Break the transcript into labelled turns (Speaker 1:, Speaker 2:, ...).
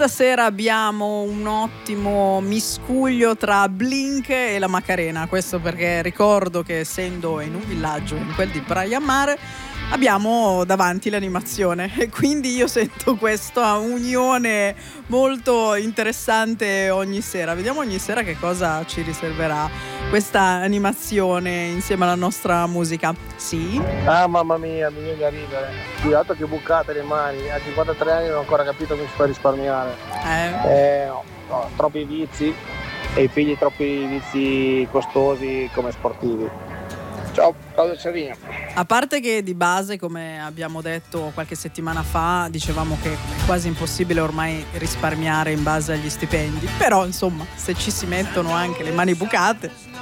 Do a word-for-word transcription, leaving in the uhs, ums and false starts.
Speaker 1: Questa sera abbiamo un ottimo miscuglio tra Blink e la Macarena, questo perché ricordo che essendo in un villaggio, in quel di Praia Mare, abbiamo davanti l'animazione e quindi io sento questa unione molto interessante ogni sera. Vediamo ogni sera che cosa ci riserverà questa animazione insieme alla nostra musica. Sì?
Speaker 2: Ah, mamma mia, mi viene da ridere. Cuidado che bucate le mani, a cinquantatré anni non ho ancora capito come si fa a risparmiare.
Speaker 1: Eh,
Speaker 2: eh no, no, troppi vizi e i figli troppi vizi costosi come sportivi. Ciao, Claudio Cerino.
Speaker 1: A parte che di base, come abbiamo detto qualche settimana fa, dicevamo che è quasi impossibile ormai risparmiare in base agli stipendi, però insomma se ci si mettono anche le mani bucate.